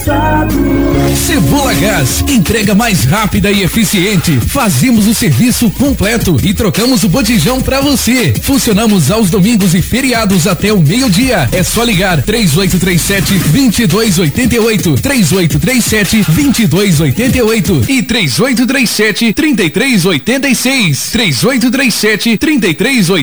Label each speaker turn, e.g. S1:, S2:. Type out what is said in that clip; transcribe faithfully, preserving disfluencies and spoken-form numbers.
S1: Cebola Gás, entrega mais rápida e eficiente. Fazemos o serviço completo e trocamos o botijão pra você. Funcionamos aos domingos e feriados até o meio-dia. É só ligar três oito três sete, dois dois oito oito, três oito três sete, dois dois oito oito e três oito três sete, três três oito seis, três oito três sete, três três oito